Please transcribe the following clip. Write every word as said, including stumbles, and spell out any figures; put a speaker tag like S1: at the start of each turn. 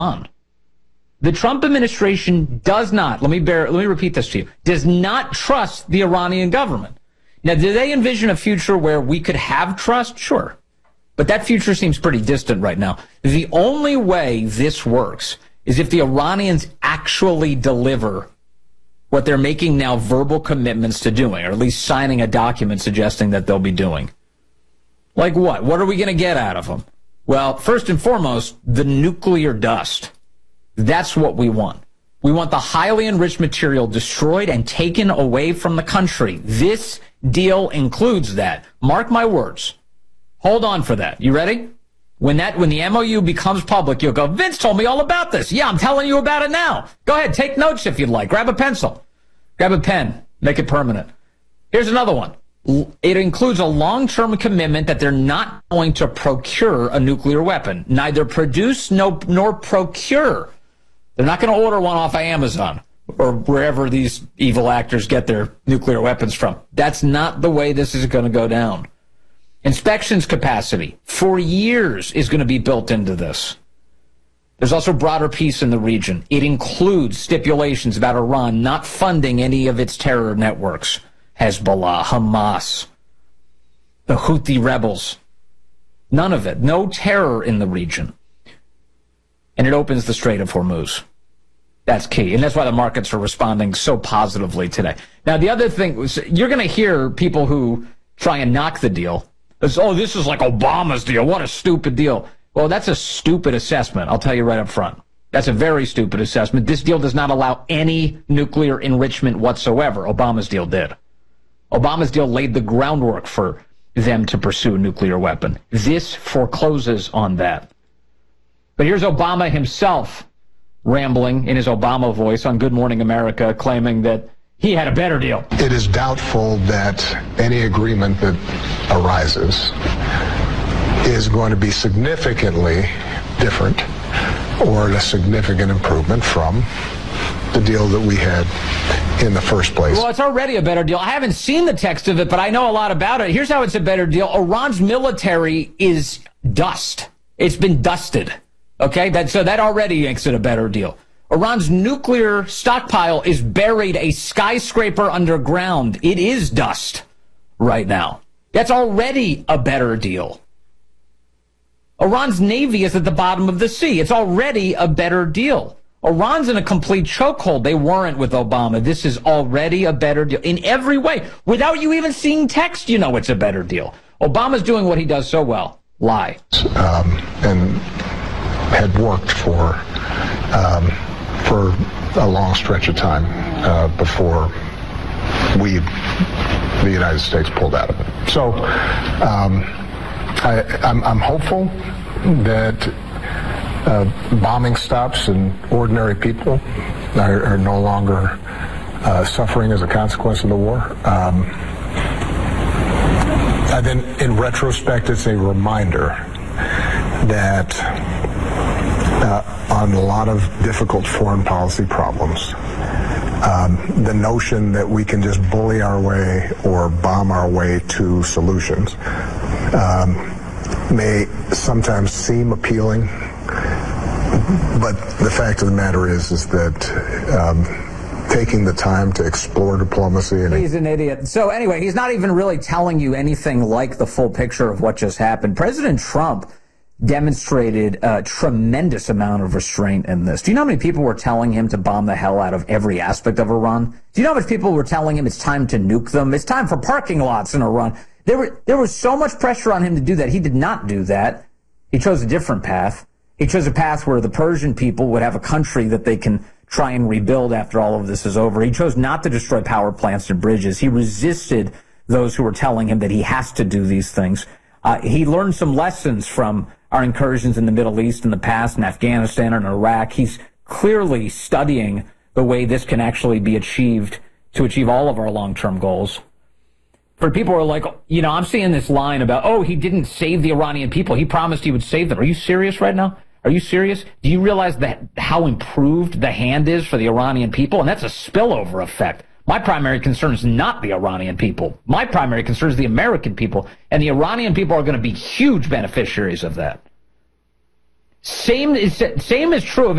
S1: on. The Trump administration does not, let me bear, let me repeat this to you, does not trust the Iranian government. Now, do they envision a future where we could have trust? Sure. But that future seems pretty distant right now. The only way this works is if the Iranians actually deliver what they're making now verbal commitments to doing, or at least signing a document suggesting that they'll be doing. Like what? What are we going to get out of them? Well, first and foremost, the nuclear dust. That's what we want. We want the highly enriched material destroyed and taken away from the country. This deal includes that. Mark my words. Hold on for that. You ready? When that, when the M O U becomes public, you'll go, Vince told me all about this. Yeah, I'm telling you about it now. Go ahead, take notes if you'd like. Grab a pencil. Grab a pen. Make it permanent. Here's another one. It includes a long-term commitment that they're not going to procure a nuclear weapon. Neither produce no, nor procure. They're not going to order one off of Amazon or wherever these evil actors get their nuclear weapons from. That's not the way this is going to go down. Inspections capacity for years is going to be built into this. There's also broader peace in the region. It includes stipulations about Iran not funding any of its terror networks. Hezbollah, Hamas, the Houthi rebels. None of it. No terror in the region. And it opens the Strait of Hormuz. That's key. And that's why the markets are responding so positively today. Now, the other thing was, you're going to hear people who try and knock the deal. It's, oh, this is like Obama's deal. What a stupid deal. Well, that's a stupid assessment. I'll tell you right up front. That's a very stupid assessment. This deal does not allow any nuclear enrichment whatsoever. Obama's deal did. Obama's deal laid the groundwork for them to pursue a nuclear weapon. This forecloses on that. But here's Obama himself rambling in his Obama voice on Good Morning America, claiming that he had a better deal.
S2: It is doubtful that any agreement that arises is going to be significantly different or a significant improvement from the deal that we had in the first place.
S1: Well, it's already a better deal. I haven't seen the text of it, but I know a lot about it. Here's how it's a better deal. Iran's military is dust. It's been dusted. Okay, that, so that already makes it a better deal. Iran's nuclear stockpile is buried a skyscraper underground. It is dust right now. That's already a better deal. Iran's navy is at the bottom of the sea. It's already a better deal. Iran's in a complete chokehold. They weren't with Obama. This is already a better deal in every way. Without you even seeing text, you know it's a better deal. Obama's doing what he does so well. Lie. Um,
S2: and had worked for um, for a long stretch of time uh, before we, the United States, pulled out of it. So um, I, I'm, I'm hopeful that uh, bombing stops and ordinary people are, are no longer uh, suffering as a consequence of the war. Um, and then, in retrospect, it's a reminder that uh, on a lot of difficult foreign policy problems, um, the notion that we can just bully our way or bomb our way to solutions um, may sometimes seem appealing, but the fact of the matter is, is that um, taking the time to explore diplomacy and
S1: he's an idiot. So anyway, he's not even really telling you anything like the full picture of what just happened. President Trump demonstrated a tremendous amount of restraint in this. Do you know how many people were telling him to bomb the hell out of every aspect of Iran? Do you know how much people were telling him it's time to nuke them? It's time for parking lots in Iran. There were, there was so much pressure on him to do that. He did not do that. He chose a different path. He chose a path where the Persian people would have a country that they can try and rebuild after all of this is over. He chose not to destroy power plants and bridges. He resisted those who were telling him that he has to do these things. Uh, he learned some lessons from our incursions in the Middle East in the past, in Afghanistan and Iraq. He's clearly studying the way this can actually be achieved to achieve all of our long-term goals. For people who are like, you know, I'm seeing this line about, oh, he didn't save the Iranian people. He promised he would save them. Are you serious right now? Are you serious? Do you realize that how improved the hand is for the Iranian people? And that's a spillover effect. My primary concern is not the Iranian people. My primary concern is the American people. And the Iranian people are going to be huge beneficiaries of that. Same is same is true of